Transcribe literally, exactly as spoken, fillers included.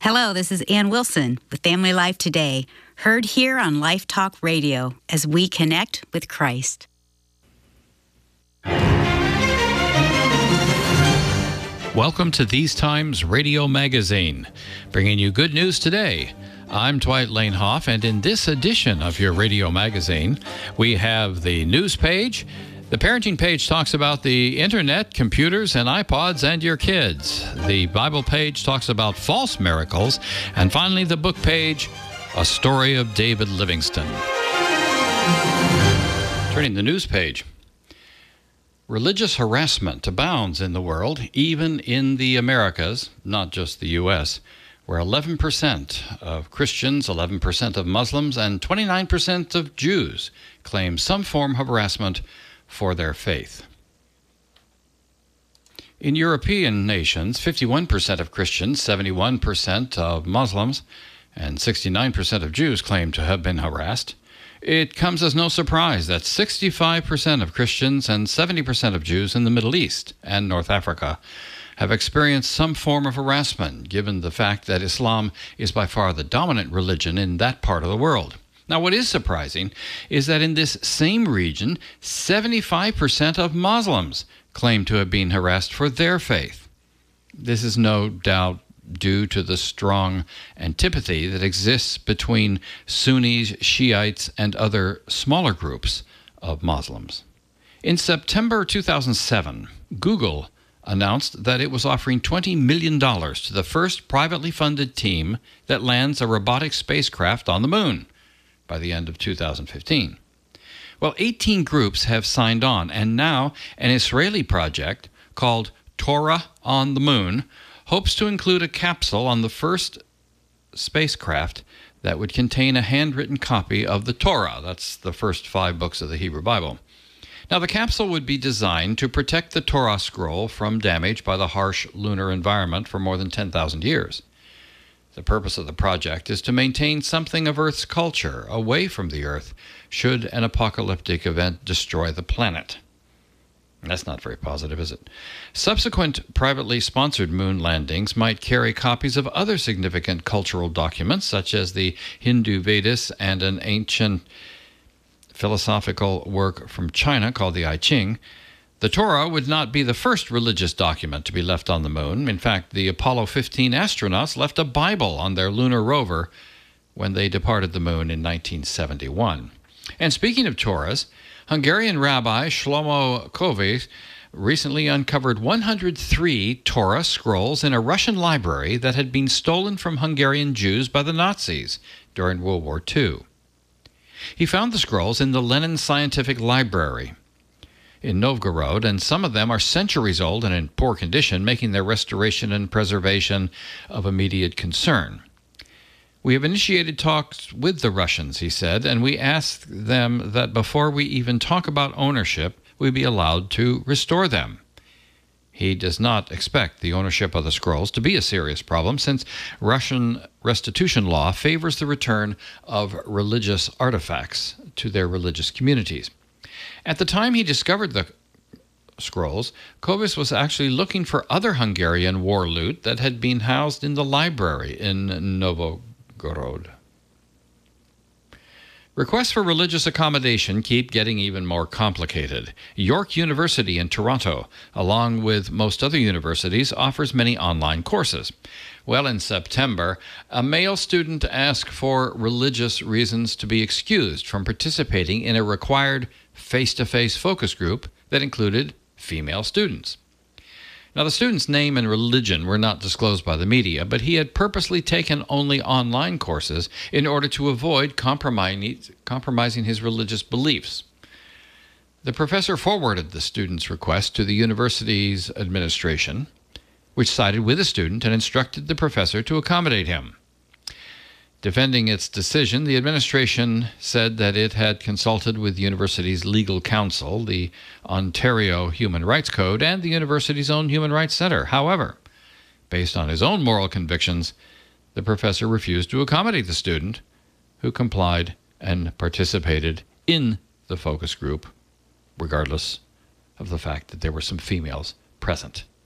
Hello, this is Ann Wilson with Family Life Today, heard here on Life Talk Radio as we connect with Christ. Welcome to These Times Radio Magazine, bringing you good news today. I'm Dwight Lanehoff, and in this edition of your radio magazine, we have the news page. The parenting page talks about the internet, computers, and iPods and your kids. The Bible page talks about false miracles. And finally, the book page, a story of David Livingstone. Turning the news page. Religious harassment abounds in the world, even in the Americas, not just the U S, where eleven percent of Christians, eleven percent of Muslims, and twenty-nine percent of Jews claim some form of harassment for their faith. In European nations, fifty-one percent of Christians, seventy-one percent of Muslims, and sixty-nine percent of Jews claim to have been harassed. It comes as no surprise that sixty-five percent of Christians and seventy percent of Jews in the Middle East and North Africa have experienced some form of harassment, given the fact that Islam is by far the dominant religion in that part of the world. Now, what is surprising is that in this same region, seventy-five percent of Muslims claim to have been harassed for their faith. This is no doubt due to the strong antipathy that exists between Sunnis, Shiites, and other smaller groups of Muslims. In September two thousand seven, Google announced that it was offering twenty million dollars to the first privately funded team that lands a robotic spacecraft on the moon by the end of two thousand fifteen. Well, eighteen groups have signed on, and now an Israeli project called Torah on the Moon hopes to include a capsule on the first spacecraft that would contain a handwritten copy of the Torah. That's the first five books of the Hebrew Bible. Now, the capsule would be designed to protect the Torah scroll from damage by the harsh lunar environment for more than ten thousand years. The purpose of the project is to maintain something of Earth's culture away from the Earth should an apocalyptic event destroy the planet. That's not very positive, is it? Subsequent privately sponsored moon landings might carry copies of other significant cultural documents, such as the Hindu Vedas and an ancient philosophical work from China called the I Ching. The Torah would not be the first religious document to be left on the moon. In fact, the Apollo fifteen astronauts left a Bible on their lunar rover when they departed the moon in nineteen seventy-one. And speaking of Torahs, Hungarian Rabbi Shlomo Kovész recently uncovered one hundred three Torah scrolls in a Russian library that had been stolen from Hungarian Jews by the Nazis during World War Two. He found the scrolls in the Lenin Scientific Library in Novgorod, and some of them are centuries old and in poor condition, making their restoration and preservation of immediate concern. We have initiated talks with the Russians, he said, and we asked them that before we even talk about ownership, we be allowed to restore them. He does not expect the ownership of the scrolls to be a serious problem, since Russian restitution law favors the return of religious artifacts to their religious communities. At the time he discovered the scrolls, Kovész was actually looking for other Hungarian war loot that had been housed in the library in Novgorod. Requests for religious accommodation keep getting even more complicated. York University in Toronto, along with most other universities, offers many online courses. Well, in September, a male student asked for religious reasons to be excused from participating in a required face-to-face focus group that included female students. Now, the student's name and religion were not disclosed by the media, but he had purposely taken only online courses in order to avoid compromising his religious beliefs. The professor forwarded the student's request to the university's administration, which sided with the student and instructed the professor to accommodate him. Defending its decision, the administration said that it had consulted with the university's legal counsel, the Ontario Human Rights Code, and the university's own Human Rights Center. However, based on his own moral convictions, the professor refused to accommodate the student, who complied and participated in the focus group, regardless of the fact that there were some females present.